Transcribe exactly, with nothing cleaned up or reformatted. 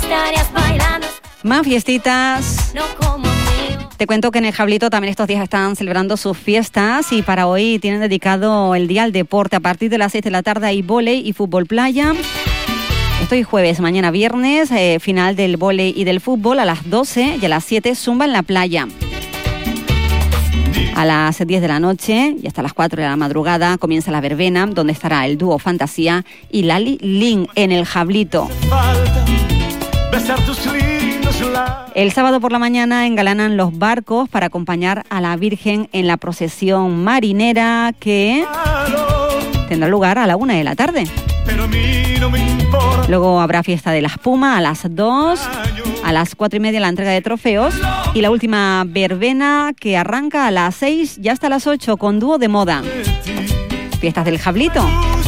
estarías bailando. Más fiestitas. No como mío. Te cuento que en el Jablito también estos días están celebrando sus fiestas y para hoy tienen dedicado el día al deporte. A partir de las seis de la tarde hay vóley y fútbol playa. Estoy jueves, mañana viernes, eh, final del vóley y del fútbol a las doce y a las siete zumba en la playa. A las diez de la noche y hasta las cuatro de la madrugada comienza la verbena, donde estará el dúo Fantasía y Lali Lin en el Jablito. El sábado por la mañana engalanan los barcos para acompañar a la Virgen en la procesión marinera que tendrá lugar a la una de la tarde. Luego habrá fiesta de la espuma a las dos, a las cuatro y media la entrega de trofeos y la última verbena que arranca a las seis y hasta las ocho con dúo de moda. Fiestas del Jablito.